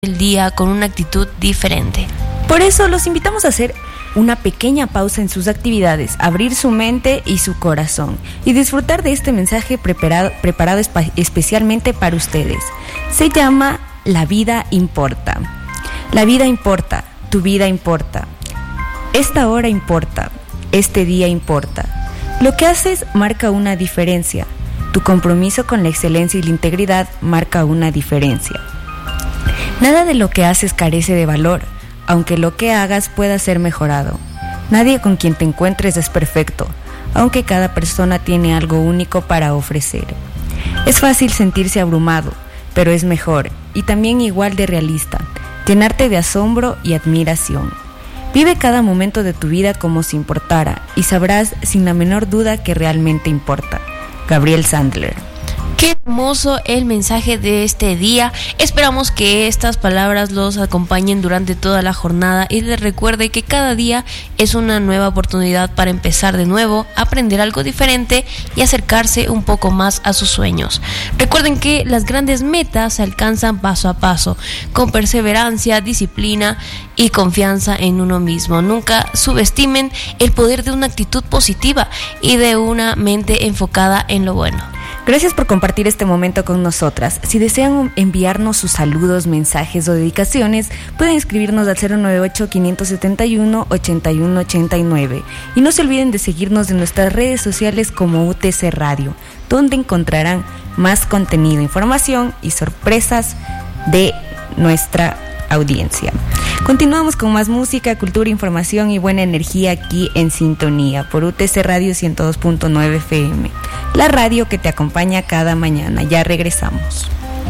el día con una actitud diferente. Por eso los invitamos a hacer una pequeña pausa en sus actividades, abrir su mente y su corazón y disfrutar de este mensaje preparado especialmente para ustedes. Se llama La vida importa. La vida importa, tu vida importa. Esta hora importa, este día importa. Lo que haces marca una diferencia. Tu compromiso con la excelencia y la integridad marca una diferencia. Nada de lo que haces carece de valor, aunque lo que hagas pueda ser mejorado. Nadie con quien te encuentres es perfecto, aunque cada persona tiene algo único para ofrecer. Es fácil sentirse abrumado, pero es mejor, y también igual de realista, llenarte de asombro y admiración. Vive cada momento de tu vida como si importara, y sabrás sin la menor duda que realmente importa. Gabriel Sandler. Qué hermoso el mensaje de este día. Esperamos que estas palabras los acompañen durante toda la jornada y les recuerde que cada día es una nueva oportunidad para empezar de nuevo, aprender algo diferente y acercarse un poco más a sus sueños. Recuerden que las grandes metas se alcanzan paso a paso, con perseverancia, disciplina y confianza en uno mismo. Nunca subestimen el poder de una actitud positiva y de una mente enfocada en lo bueno. Gracias por compartir este momento con nosotras. Si desean enviarnos sus saludos, mensajes o dedicaciones, pueden escribirnos al 098-571-8189. Y no se olviden de seguirnos en nuestras redes sociales como UTC Radio, donde encontrarán más contenido, información y sorpresas de nuestra audiencia. Continuamos con más música, cultura, información y buena energía aquí en Sintonía por UTC Radio 102.9 FM, la radio que te acompaña cada mañana. Ya regresamos.